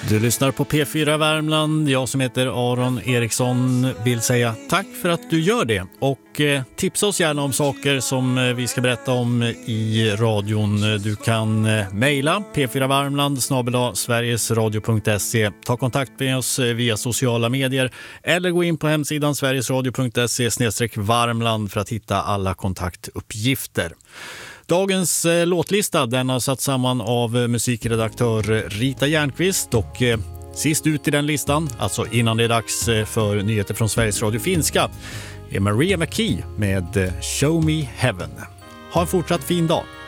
Du lyssnar på P4 Värmland. Jag som heter Aron Eriksson vill säga tack för att du gör det. Och tipsa oss gärna om saker som vi ska berätta om i radion. Du kan mejla p4varmland@sverigesradio.se. Ta kontakt med oss via sociala medier. Eller gå in på hemsidan sverigesradio.se/varmland för att hitta alla kontaktuppgifter. Dagens låtlista den har satt samman av musikredaktör Rita Järnqvist och sist ut i den listan, alltså innan det är dags för nyheter från Sveriges Radio Finska, är Maria McKee med Show Me Heaven. Ha en fortsatt fin dag!